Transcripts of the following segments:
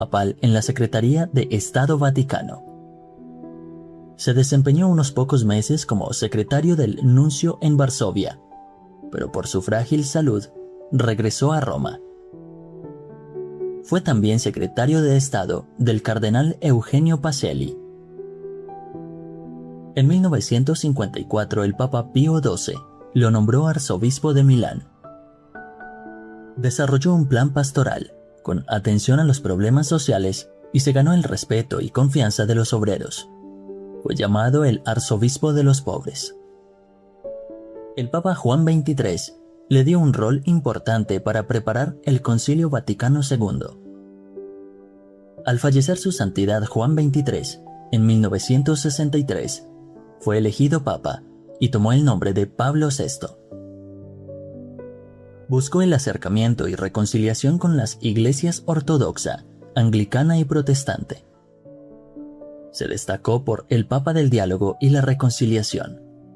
papal en la Secretaría de Estado Vaticano. Se desempeñó unos pocos meses como secretario del nuncio en Varsovia, pero por su frágil salud regresó a Roma. Fue también secretario de Estado del cardenal Eugenio Pacelli. En 1954 el Papa Pío XII lo nombró arzobispo de Milán. Desarrolló un plan pastoral con atención a los problemas sociales y se ganó el respeto y confianza de los obreros. Fue llamado el arzobispo de los pobres. El Papa Juan XXIII le dio un rol importante para preparar el Concilio Vaticano II. Al fallecer su santidad Juan XXIII, en 1963, fue elegido Papa y tomó el nombre de Pablo VI. Buscó el acercamiento y reconciliación con las iglesias ortodoxa, anglicana y protestante. Se destacó por el Papa del diálogo y la reconciliación.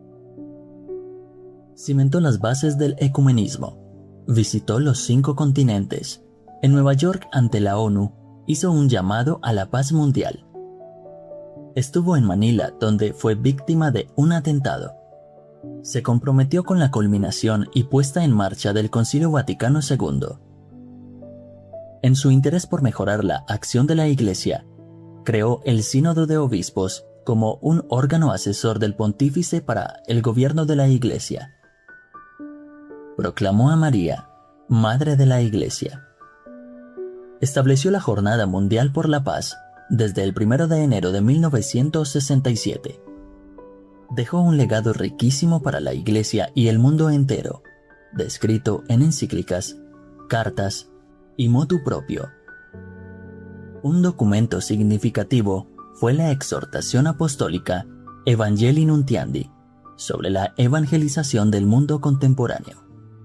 Cimentó las bases del ecumenismo, visitó los 5 continentes. En Nueva York, ante la ONU, hizo un llamado a la paz mundial. Estuvo en Manila, donde fue víctima de un atentado. Se comprometió con la culminación y puesta en marcha del Concilio Vaticano II. En su interés por mejorar la acción de la Iglesia, creó el Sínodo de Obispos como un órgano asesor del pontífice para el gobierno de la Iglesia. Proclamó a María, Madre de la Iglesia. Estableció la Jornada Mundial por la Paz desde el 1 de enero de 1967. Dejó un legado riquísimo para la Iglesia y el mundo entero, descrito en encíclicas, cartas y motu proprio. Un documento significativo fue la exhortación apostólica Evangelii Nuntiandi sobre la evangelización del mundo contemporáneo.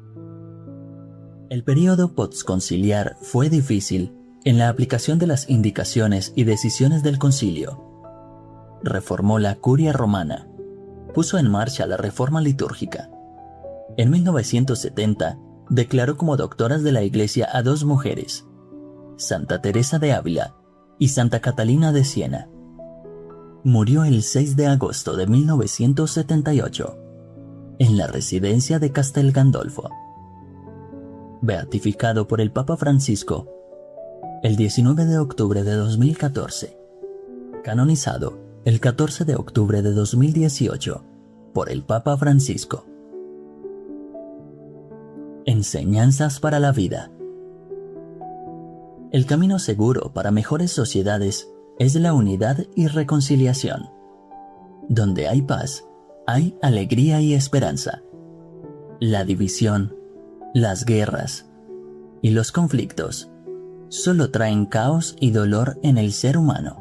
El período postconciliar fue difícil en la aplicación de las indicaciones y decisiones del concilio. Reformó la curia romana, puso en marcha la reforma litúrgica. En 1970 declaró como doctoras de la Iglesia a 2 mujeres, Santa Teresa de Ávila y Santa Catalina de Siena. Murió el 6 de agosto de 1978 en la residencia de Castel Gandolfo. Beatificado por el Papa Francisco el 19 de octubre de 2014. Canonizado el 14 de octubre de 2018 por el Papa Francisco. Enseñanzas para la vida. El camino seguro para mejores sociedades es la unidad y reconciliación. Donde hay paz, hay alegría y esperanza. La división, las guerras y los conflictos solo traen caos y dolor en el ser humano.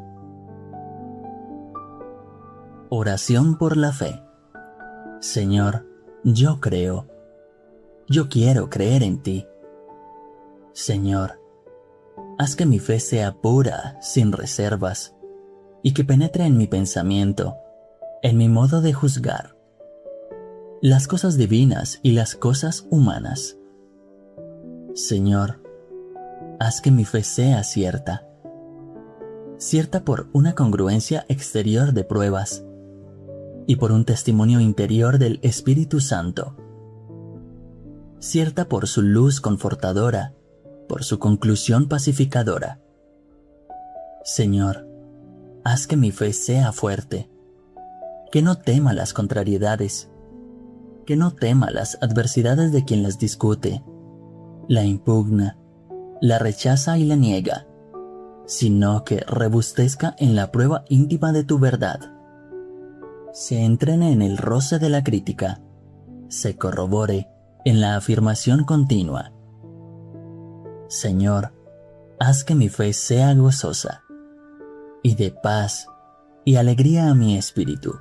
Oración por la fe. Señor, yo creo. Yo quiero creer en ti. Señor, haz que mi fe sea pura, sin reservas, y que penetre en mi pensamiento, en mi modo de juzgar las cosas divinas y las cosas humanas. Señor, haz que mi fe sea cierta por una congruencia exterior de pruebas y por un testimonio interior del Espíritu Santo, cierta por su luz confortadora, por su conclusión pacificadora. Señor, haz que mi fe sea fuerte, que no tema las contrariedades, que no tema las adversidades de quien las discute, la impugna, la rechaza y la niega, sino que rebustezca en la prueba íntima de tu verdad, se entrene en el roce de la crítica, se corrobore en la afirmación continua. Señor, haz que mi fe sea gozosa y de paz y alegría a mi espíritu.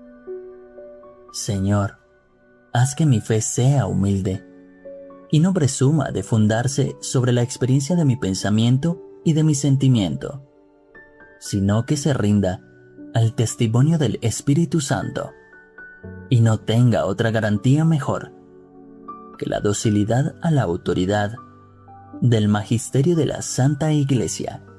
Señor, haz que mi fe sea humilde y no presuma de fundarse sobre la experiencia de mi pensamiento y de mi sentimiento, sino que se rinda al testimonio del Espíritu Santo y no tenga otra garantía mejor que la docilidad a la autoridad del magisterio de la Santa Iglesia.